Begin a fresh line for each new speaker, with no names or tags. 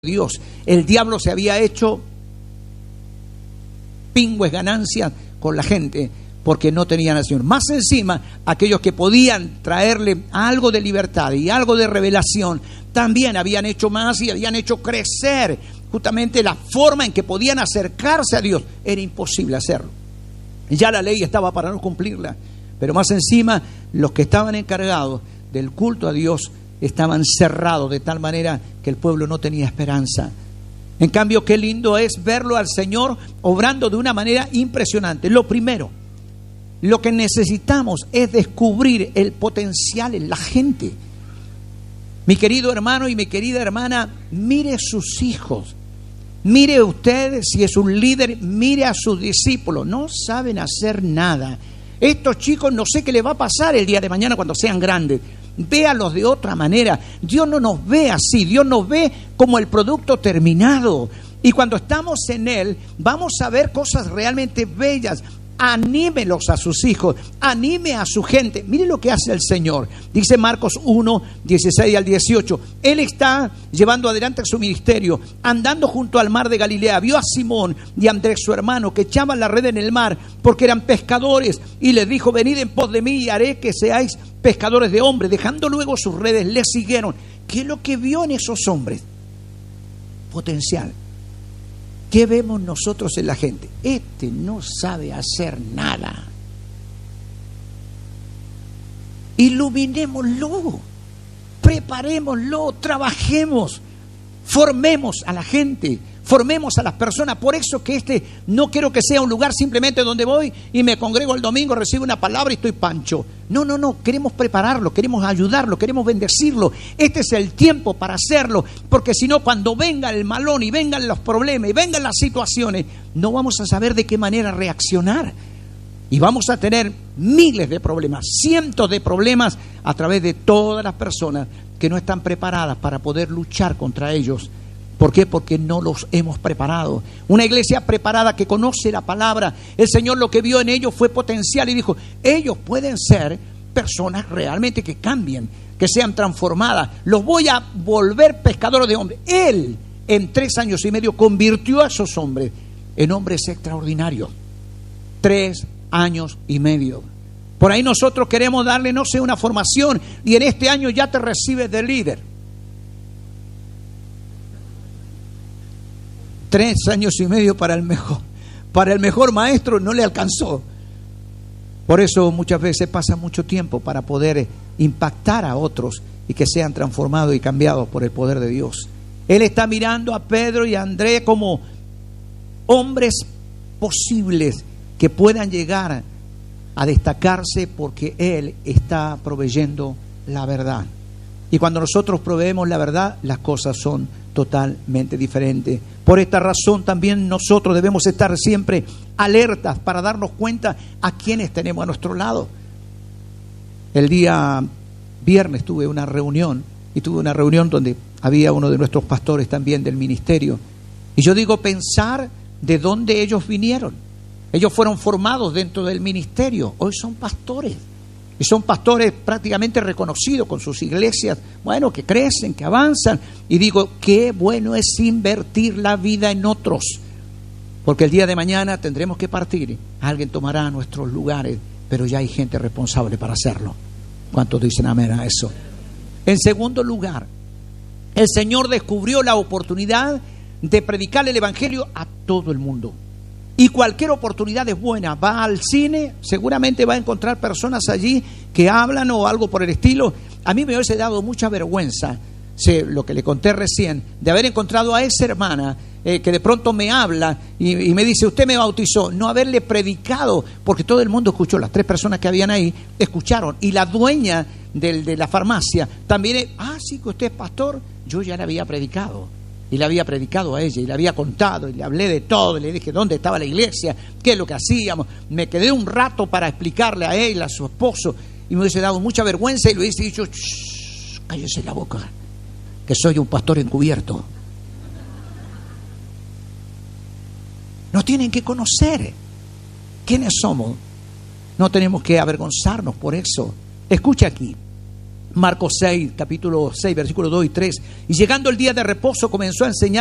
Dios. El diablo se había hecho pingües ganancias con la gente porque no tenían al Señor. Más encima, aquellos que podían traerle algo de libertad y algo de revelación, también habían hecho más y habían hecho crecer justamente la forma en que podían acercarse a Dios. Era imposible hacerlo. Ya la ley estaba para no cumplirla. Pero más encima, los que estaban encargados del culto a Dios estaban cerrados de tal manera que el pueblo no tenía esperanza. En cambio, qué lindo es verlo al Señor obrando de una manera impresionante. Lo primero, lo que necesitamos es descubrir el potencial en la gente. Mi querido hermano y mi querida hermana, mire sus hijos. Mire usted, si es un líder, mire a sus discípulos. No saben hacer nada. Estos chicos no sé qué les va a pasar el día de mañana cuando sean grandes. Véalos de otra manera. Dios no nos ve así. Dios nos ve como el producto terminado. Y cuando estamos en Él, vamos a ver cosas realmente bellas. Anímelos a sus hijos, anime a su gente. Mire lo que hace el Señor. Dice Marcos 1, 16 al 18. Él está llevando adelante su ministerio, andando junto al mar de Galilea. Vio a Simón y a Andrés, su hermano, que echaban la red en el mar porque eran pescadores. Y les dijo: venid en pos de mí y haré que seáis pescadores de hombres. Dejando luego sus redes, les siguieron. ¿Qué es lo que vio en esos hombres? Potencial. ¿Qué vemos nosotros en la gente? Este no sabe hacer nada. Iluminémoslo, preparémoslo, trabajemos, formemos a la gente, formemos a las personas. Por eso que no quiero que sea un lugar simplemente donde voy y me congrego el domingo, recibo una palabra y estoy pancho. No, queremos prepararlo, queremos ayudarlo, queremos bendecirlo. Este es el tiempo para hacerlo, porque si no, cuando venga el malón y vengan los problemas y vengan las situaciones, no vamos a saber de qué manera reaccionar. Y vamos a tener miles de problemas, cientos de problemas a través de todas las personas que no están preparadas para poder luchar contra ellos. ¿Por qué? Porque no los hemos preparado. Una iglesia preparada que conoce la palabra. El Señor lo que vio en ellos fue potencial y dijo: ellos pueden ser personas realmente que cambien, que sean transformadas. Los voy a volver pescadores de hombres. Él, en 3 años y medio, convirtió a esos hombres en hombres extraordinarios. 3 años y medio. Por ahí nosotros queremos darle, no sé, una formación y en este año ya te recibes de líder. 3 años y medio para el mejor maestro no le alcanzó. Por eso muchas veces pasa mucho tiempo para poder impactar a otros y que sean transformados y cambiados por el poder de Dios. Él está mirando a Pedro y a Andrés como hombres posibles que puedan llegar a destacarse porque Él está proveyendo la verdad. Y cuando nosotros proveemos la verdad, las cosas son totalmente diferentes. Por esta razón también nosotros debemos estar siempre alertas para darnos cuenta a quienes tenemos a nuestro lado. El día viernes tuve una reunión donde había uno de nuestros pastores también del ministerio. Y yo digo, pensar de dónde ellos vinieron. Ellos fueron formados dentro del ministerio. Hoy son pastores. Y son pastores prácticamente reconocidos con sus iglesias, bueno, que crecen, que avanzan. Y digo, qué bueno es invertir la vida en otros. Porque el día de mañana tendremos que partir. Alguien tomará nuestros lugares, pero ya hay gente responsable para hacerlo. ¿Cuántos dicen amén a eso? En segundo lugar, el Señor descubrió la oportunidad de predicar el evangelio a todo el mundo. Y cualquier oportunidad es buena. Va al cine, seguramente va a encontrar personas allí que hablan o algo por el estilo. A mí me hubiese dado mucha vergüenza, lo que le conté recién, de haber encontrado a esa hermana que de pronto me habla y me dice: usted me bautizó. No haberle predicado, porque todo el mundo escuchó. Las 3 personas que habían ahí escucharon. Y la dueña de la farmacia también: sí, que usted es pastor. Yo ya le había predicado. Y le había predicado a ella, y le había contado, y le hablé de todo, y le dije dónde estaba la iglesia, qué es lo que hacíamos. Me quedé un rato para explicarle a él, a su esposo, y me hubiese dado mucha vergüenza y le hubiese dicho: cállese la boca, que soy un pastor encubierto. Nos tienen que conocer quiénes somos. No tenemos que avergonzarnos por eso. Escucha aquí. Marcos 6, capítulo 6, versículos 2 y 3. Y llegando el día de reposo comenzó a enseñar